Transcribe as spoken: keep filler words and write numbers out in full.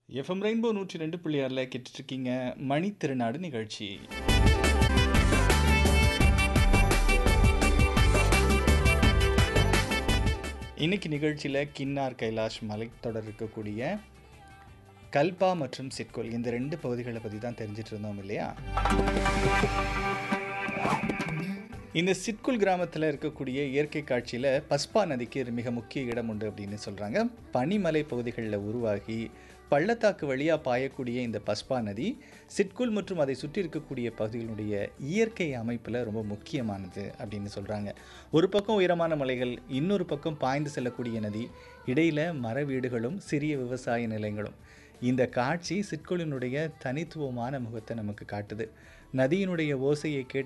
FM rainbow நூற்றி ரெண்டு புள்ளி ஆறில் கேட்டுட்ருக்கீங்க மணி திருநாடு நிகழ்ச்சி. இன்னைக்கு நிகழ்ச்சியில் கின்னார் கைலாஷ் மலைத்தொடர் இருக்கக்கூடிய கல்பா மற்றும் சிட்குல் இந்த ரெண்டு பகுதிகளை பற்றி தான் தெரிஞ்சிட்டு இருந்தோம் இல்லையா? இந்த சிட்குல் கிராமத்தில் இருக்கக்கூடிய இயற்கை காட்சியில் பஸ்பா நதிக்கு மிக முக்கிய இடம் உண்டு அப்படின்னு சொல்கிறாங்க. பனிமலை பகுதிகளில் உருவாகி பள்ளத்தாக்கு வழியாக பாயக்கூடிய இந்த பஸ்பா நதி சிட்குல் மற்றும் அதை சுற்றி இருக்கக்கூடிய பகுதிகளுடைய இயற்கை அமைப்பில் ரொம்ப முக்கியமானது அப்படின்னு சொல்கிறாங்க. ஒரு பக்கம் உயரமான மலைகள், இன்னொரு பக்கம் பாய்ந்து செல்லக்கூடிய நதி, இடையில் மர வீடுகளும் சிறிய விவசாய நிலங்களும். இந்த காட்சி சிட்குலினுடைய தனித்துவமான முகத்தை நமக்கு காட்டுது. நதியினுடைய ஓசையை கேட்டு